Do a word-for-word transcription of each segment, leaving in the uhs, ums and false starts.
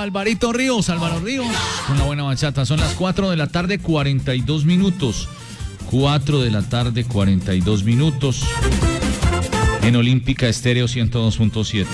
Alvarito Ríos, Álvaro Ríos, una buena bachata. Son las cuatro de la tarde, cuarenta y dos minutos. cuatro de la tarde, cuarenta y dos minutos. En Olímpica Estéreo ciento dos punto siete.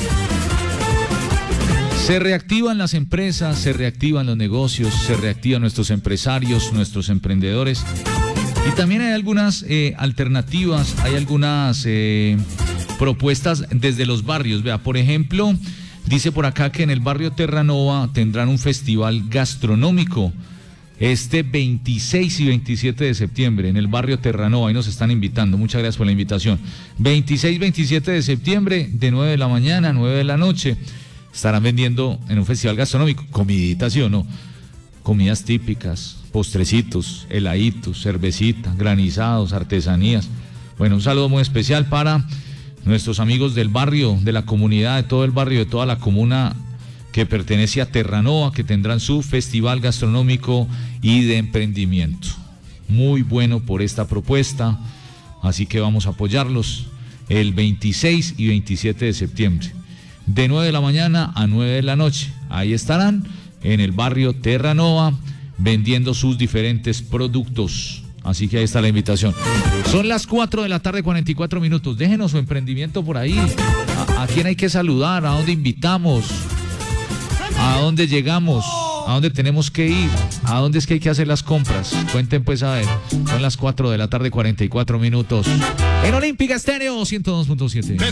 Se reactivan las empresas, se reactivan los negocios, se reactivan nuestros empresarios, nuestros emprendedores. Y también hay algunas eh, alternativas, hay algunas eh, propuestas desde los barrios. Vea, por ejemplo, dice por acá que en el barrio Terranova tendrán un festival gastronómico este veintiséis y veintisiete de septiembre en el barrio Terranova. Ahí nos están invitando, muchas gracias por la invitación. veintiséis y veintisiete de septiembre, de nueve de la mañana a nueve de la noche, estarán vendiendo en un festival gastronómico, comiditas, ¿sí o no? Comidas típicas, postrecitos, heladitos, cervecita, granizados, artesanías. Bueno, un saludo muy especial para nuestros amigos del barrio, de la comunidad, de todo el barrio, de toda la comuna que pertenece a Terranova, que tendrán su festival gastronómico y de emprendimiento. Muy bueno por esta propuesta, así que vamos a apoyarlos el veintiséis y veintisiete de septiembre, de nueve de la mañana a nueve de la noche. Ahí estarán en el barrio Terranova vendiendo sus diferentes productos. Así que ahí está la invitación. Son las cuatro de la tarde, cuarenta y cuatro minutos. Déjenos su emprendimiento por ahí. ¿A, a quién hay que saludar? ¿A dónde invitamos? ¿A dónde llegamos? ¿A dónde tenemos que ir? ¿A dónde es que hay que hacer las compras? Cuenten pues a ver. Son las cuatro de la tarde, cuarenta y cuatro minutos. En Olímpica Estéreo ciento dos punto siete.